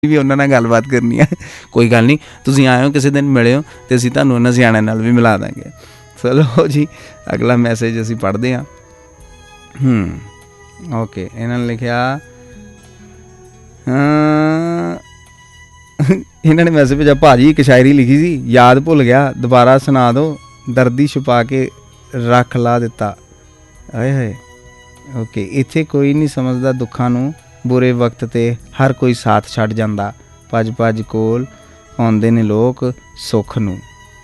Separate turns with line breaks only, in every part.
ਵੀ ਉਹਨਾਂ ਨਾਲ ਗੱਲਬਾਤ ਕਰਨੀ ਆ। ਕੋਈ ਗੱਲ ਨਹੀਂ, ਤੁਸੀਂ ਆਇਓ ਕਿਸੇ ਦਿਨ ਮਿਲਿਓ ਅਤੇ ਅਸੀਂ ਤੁਹਾਨੂੰ ਉਹਨਾਂ ਸਿਆਣਿਆਂ ਨਾਲ ਵੀ ਮਿਲਾ ਦਾਂਗੇ। ਚਲੋ ਜੀ, ਅਗਲਾ ਮੈਸੇਜ ਅਸੀਂ ਪੜ੍ਹਦੇ ਹਾਂ। ਓਕੇ, ਇਹਨਾਂ ਨੇ ਲਿਖਿਆ, ਇਹਨਾਂ ਨੇ ਮੈਸੇਜ ਭੇਜਿਆ, ਭਾਅ ਜੀ ਇੱਕ ਸ਼ਾਇਰੀ ਲਿਖੀ ਸੀ, ਯਾਦ ਭੁੱਲ ਗਿਆ, ਦੁਬਾਰਾ ਸੁਣਾ ਦਿਓ, ਦਰਦੀ ਛੁਪਾ ਕੇ ਰੱਖ ਲਾ ਦਿੱਤਾ। ਹਾਏ ਹਾਏ। ਓਕੇ, ਇੱਥੇ ਕੋਈ ਨਹੀਂ ਸਮਝਦਾ ਦੁੱਖਾਂ ਨੂੰ, ਬੁਰੇ ਵਕਤ 'ਤੇ ਹਰ ਕੋਈ ਸਾਥ ਛੱਡ ਜਾਂਦਾ, ਭੱਜ ਭੱਜ ਕੋਲ ਆਉਂਦੇ ਨੇ ਲੋਕ ਸੁੱਖ ਨੂੰ।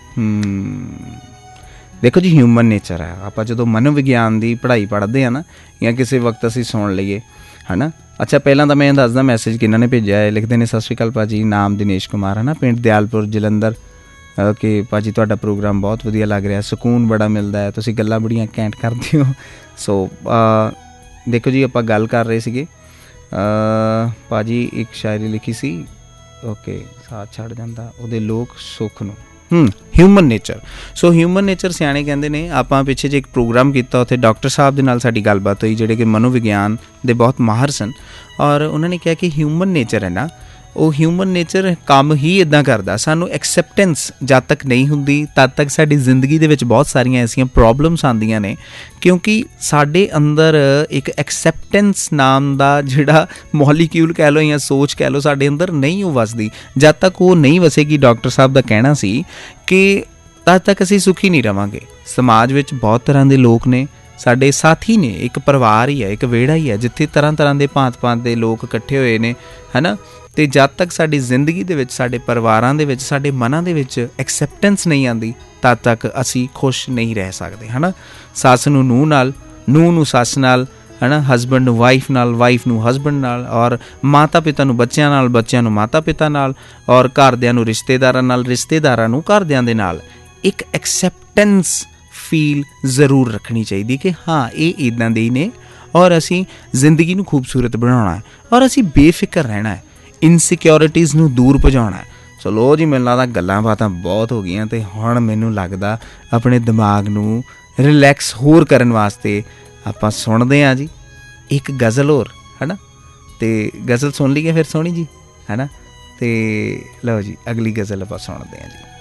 ਦੇਖੋ ਜੀ, ਹਿਊਮਨ ਨੇਚਰ ਹੈ। ਆਪਾਂ ਜਦੋਂ ਮਨੋਵਿਗਿਆਨ ਦੀ ਪੜ੍ਹਾਈ ਪੜ੍ਹਦੇ ਹਾਂ ਨਾ, ਜਾਂ ਕਿਸੇ ਵਕਤ ਅਸੀਂ ਸੁਣ ਲਈਏ, ਹੈ ਨਾ। ਅੱਛਾ, ਪਹਿਲਾਂ ਤਾਂ ਮੈਂ ਦੱਸਦਾ ਮੈਸੇਜ ਕਿਹਨਾਂ ਨੇ ਭੇਜਿਆ ਹੈ। ਲਿਖਦੇ ਨੇ, ਸਤਿ ਸ਼੍ਰੀ ਅਕਾਲ ਭਾਅ ਜੀ, ਨਾਮ ਦਿਨੇਸ਼ ਕੁਮਾਰ, ਹੈ ਨਾ, ਪਿੰਡ ਦਿਆਲਪੁਰ, ਜਲੰਧਰ। ਓਕੇ ਭਾਅ ਜੀ, ਤੁਹਾਡਾ ਪ੍ਰੋਗਰਾਮ ਬਹੁਤ ਵਧੀਆ ਲੱਗ ਰਿਹਾ, ਸਕੂਨ ਬੜਾ ਮਿਲਦਾ ਹੈ, ਤੁਸੀਂ ਗੱਲਾਂ ਬੜੀਆਂ ਘੈਂਟ ਕਰਦੇ ਹੋ। ਸੋ ਦੇਖੋ ਜੀ, ਆਪਾਂ ਗੱਲ ਕਰ ਰਹੇ ਸੀਗੇ, ਭਾਅ ਜੀ ਇੱਕ ਸ਼ਾਇਰੀ ਲਿਖੀ ਸੀ, ਓਕੇ, ਸਾਥ ਛੱਡ ਜਾਂਦਾ ਉਹਦੇ ਲੋਕ ਸੁੱਖ ਨੂੰ। Human nature. ਸੋ ਹਿਊਮਨ ਨੇਚਰ, ਸਿਆਣੇ ਕਹਿੰਦੇ ਨੇ। ਆਪਾਂ ਪਿੱਛੇ ਜੇ ਇੱਕ ਪ੍ਰੋਗਰਾਮ ਕੀਤਾ, ਉੱਥੇ ਡਾਕਟਰ ਸਾਹਿਬ ਦੇ ਨਾਲ ਸਾਡੀ ਗੱਲਬਾਤ ਹੋਈ, ਜਿਹੜੇ ਕਿ ਮਨੋਵਿਗਿਆਨ ਦੇ ਬਹੁਤ ਮਾਹਰ ਸਨ, ਔਰ ਉਹਨਾਂ ਨੇ ਕਿਹਾ ਕਿ ਹਿਊਮਨ ਨੇਚਰ ਹੈ ਨਾ, ਉਹ ਹਿਊਮਨ ਨੇਚਰ ਕੰਮ ਹੀ ਇੱਦਾਂ ਕਰਦਾ। ਸਾਨੂੰ ਐਕਸੈਪਟੈਂਸ ਜਦ ਤੱਕ ਨਹੀਂ ਹੁੰਦੀ, ਤਦ ਤੱਕ ਸਾਡੀ ਜ਼ਿੰਦਗੀ ਦੇ ਵਿੱਚ ਬਹੁਤ ਸਾਰੀਆਂ ਐਸੀਆਂ ਪ੍ਰੋਬਲਮਸ ਆਉਂਦੀਆਂ ਨੇ, ਕਿਉਂਕਿ ਸਾਡੇ ਅੰਦਰ ਇੱਕ ਐਕਸੈਪਟੈਂਸ ਨਾਮ ਦਾ ਜਿਹੜਾ ਮੋਲੀਕਿਊਲ ਕਹਿ ਲਓ ਜਾਂ ਸੋਚ ਕਹਿ ਲਓ, ਸਾਡੇ ਅੰਦਰ ਨਹੀਂ ਉਹ ਵਸਦੀ। ਜਦ ਤੱਕ ਉਹ ਨਹੀਂ ਵਸੇਗੀ, ਡਾਕਟਰ ਸਾਹਿਬ ਦਾ ਕਹਿਣਾ ਸੀ ਕਿ ਤਦ ਤੱਕ ਅਸੀਂ ਸੁਖੀ ਨਹੀਂ ਰਵਾਂਗੇ। ਸਮਾਜ ਵਿੱਚ ਬਹੁਤ ਤਰ੍ਹਾਂ ਦੇ ਲੋਕ ਨੇ, ਸਾਡੇ ਸਾਥੀ ਨੇ, ਇੱਕ ਪਰਿਵਾਰ ਹੀ ਹੈ, ਇੱਕ ਵਿਹੜਾ ਹੀ ਹੈ, ਜਿੱਥੇ ਤਰ੍ਹਾਂ ਤਰ੍ਹਾਂ ਦੇ ਭਾਂਤ ਦੇ ਲੋਕ ਇਕੱਠੇ ਹੋਏ ਨੇ, ਹੈ ਨਾ। ਅਤੇ ਜਦ ਤੱਕ ਸਾਡੀ ਜ਼ਿੰਦਗੀ ਦੇ ਵਿੱਚ, ਸਾਡੇ ਪਰਿਵਾਰਾਂ ਦੇ ਵਿੱਚ, ਸਾਡੇ ਮਨਾਂ ਦੇ ਵਿੱਚ ਐਕਸੈਪਟੈਂਸ ਨਹੀਂ ਆਉਂਦੀ, ਤਦ ਤੱਕ ਅਸੀਂ ਖੁਸ਼ ਨਹੀਂ ਰਹਿ ਸਕਦੇ, ਹੈ ਨਾ। ਸੱਸ ਨੂੰ ਨੂੰਹ ਨਾਲ, ਨੂੰਹ ਨੂੰ ਸੱਸ ਨਾਲ, ਹੈ ਨਾ, ਹਸਬੈਂਡ ਨੂੰ ਵਾਈਫ ਨਾਲ, ਵਾਈਫ ਨੂੰ ਹਸਬੈਂਡ ਨਾਲ, ਔਰ ਮਾਤਾ ਪਿਤਾ ਨੂੰ ਬੱਚਿਆਂ ਨਾਲ, ਬੱਚਿਆਂ ਨੂੰ ਮਾਤਾ ਪਿਤਾ ਨਾਲ, ਔਰ ਘਰਦਿਆਂ ਨੂੰ ਰਿਸ਼ਤੇਦਾਰਾਂ ਨਾਲ, ਰਿਸ਼ਤੇਦਾਰਾਂ ਨੂੰ ਘਰਦਿਆਂ ਦੇ ਨਾਲ। ਇੱਕ ਐਕਸੈਪਟੈਂਸ ਫੀਲ ਜ਼ਰੂਰ ਰੱਖਣੀ ਚਾਹੀਦੀ ਕਿ ਹਾਂ, ਇਹ ਇੱਦਾਂ ਦੇ ਹੀ ਨੇ, ਔਰ ਅਸੀਂ ਜ਼ਿੰਦਗੀ ਨੂੰ ਖੂਬਸੂਰਤ ਬਣਾਉਣਾ ਹੈ, ਔਰ ਅਸੀਂ ਬੇਫਿਕਰ ਰਹਿਣਾ ਹੈ, ਇਨਸਿਕਿਉਰਿਟੀਜ਼ ਨੂੰ ਦੂਰ ਭਜਾਉਣਾ ਹੈ। ਚਲੋ ਜੀ, ਮੈਨੂੰ ਲੱਗਦਾ ਗੱਲਾਂ ਬਾਤਾਂ ਬਹੁਤ ਹੋ ਗਈਆਂ, ਅਤੇ ਹੁਣ ਮੈਨੂੰ ਲੱਗਦਾ ਆਪਣੇ ਦਿਮਾਗ ਨੂੰ ਰਿਲੈਕਸ ਹੋਰ ਕਰਨ ਵਾਸਤੇ ਆਪਾਂ ਸੁਣਦੇ ਹਾਂ ਜੀ ਇੱਕ ਗਜ਼ਲ ਹੋਰ, ਹੈ ਨਾ। ਅਤੇ ਗਜ਼ਲ ਸੁਣ ਲਈਏ ਫਿਰ ਸੋਹਣੀ ਜੀ, ਹੈ ਨਾ। ਅਤੇ ਲਓ ਜੀ, ਅਗਲੀ ਗਜ਼ਲ ਆਪਾਂ ਸੁਣਦੇ ਹਾਂ ਜੀ।